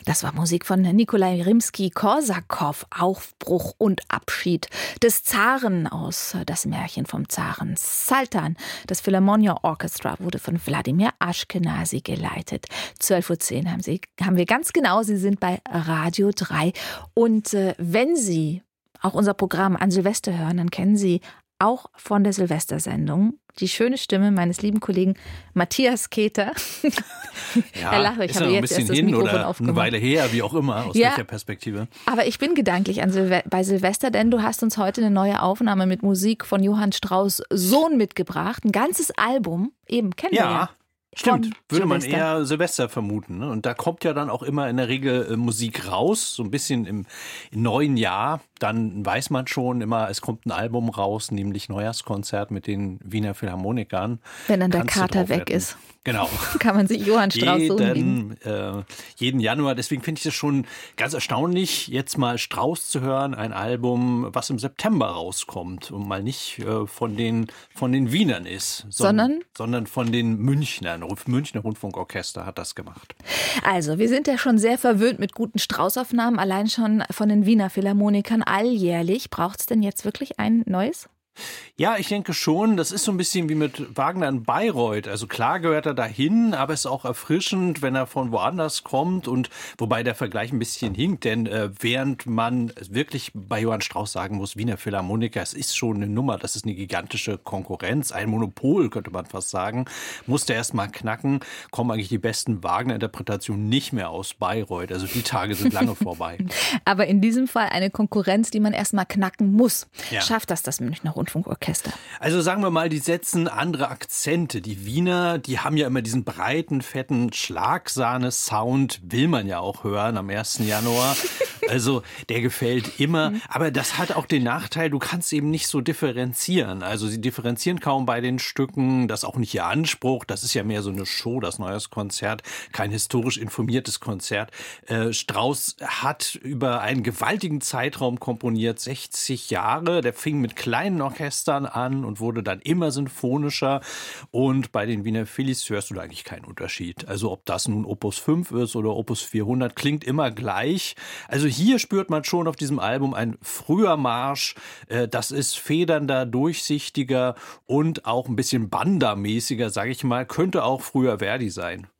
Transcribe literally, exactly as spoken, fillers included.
Das war Musik von Nikolai Rimski-Korsakow, Aufbruch und Abschied des Zaren aus Das Märchen vom Zaren. Sultan, das Philharmonia Orchestra, wurde von Wladimir Aschkenazy geleitet. zwölf Uhr zehn haben, Sie, haben wir ganz genau, Sie sind bei Radio drei. Und äh, wenn Sie auch unser Programm an Silvester hören, dann kennen Sie auch von der Silvestersendung die schöne Stimme meines lieben Kollegen Matthias Keter. Ja, er lacht, ich ist habe ja noch ein jetzt bisschen erst das hin Mikrofon oder aufgemacht. eine Weile her, wie auch immer, aus Ja, welcher Perspektive. Aber ich bin gedanklich an Silve- bei Silvester, denn du hast uns heute eine neue Aufnahme mit Musik von Johann Strauss' Sohn mitgebracht. Ein ganzes Album, eben, kennen wir ja. Ja, stimmt. Von Würde man Silvester. eher Silvester vermuten. Ne? Und da kommt ja dann auch immer in der Regel äh, Musik raus, so ein bisschen im, im neuen Jahr. Dann weiß man schon immer, es kommt ein Album raus, nämlich Neujahrskonzert mit den Wiener Philharmonikern. Wenn dann der Kannst du Kater drauf weg wetten. ist. Genau. Kann man sich Johann Strauss Sohn geben. jeden, äh, jeden Januar. Deswegen finde ich es schon ganz erstaunlich, jetzt mal Strauss zu hören, ein Album, was im September rauskommt und mal nicht äh, von den von den Wienern ist, Sondern? sondern von den Münchnern. Münchner Rundfunkorchester hat das gemacht. Also, wir sind ja schon sehr verwöhnt mit guten Strauß-Aufnahmen, allein schon von den Wiener Philharmonikern alljährlich. Braucht es denn jetzt wirklich ein neues? Ja, ich denke schon. Das ist so ein bisschen wie mit Wagner in Bayreuth. Also klar gehört er dahin, aber es ist auch erfrischend, wenn er von woanders kommt. Und wobei der Vergleich ein bisschen hinkt, denn äh, während man wirklich bei Johann Strauss sagen muss, Wiener Philharmoniker, es ist schon eine Nummer, das ist eine gigantische Konkurrenz, ein Monopol, könnte man fast sagen, musste erst mal knacken, kommen eigentlich die besten Wagner-Interpretationen nicht mehr aus Bayreuth. Also die Tage sind lange vorbei. Aber in diesem Fall eine Konkurrenz, die man erst mal knacken muss. Ja. Schafft das das Münchner Rundfunkorchester? Also sagen wir mal, die setzen andere Akzente. Die Wiener, die haben ja immer diesen breiten, fetten Schlagsahne-Sound, will man ja auch hören am ersten Januar. Also der gefällt immer. Aber das hat auch den Nachteil, du kannst eben nicht so differenzieren. Also sie differenzieren kaum bei den Stücken. Das ist auch nicht ihr Anspruch. Das ist ja mehr so eine Show, das Neujahrskonzert. Kein historisch informiertes Konzert. Äh, Strauss hat über einen gewaltigen Zeitraum komponiert, sechzig Jahre. Der fing mit kleinen Orchestern an und wurde dann immer symphonischer. Und bei den Wiener Phillies hörst du da eigentlich keinen Unterschied. Also ob das nun Opus fünf ist oder Opus vierhundert, klingt immer gleich. Also hier spürt man schon auf diesem Album ein früher Marsch. Das ist federnder, durchsichtiger und auch ein bisschen Banda-mäßiger, sage ich mal. Könnte auch früher Verdi sein.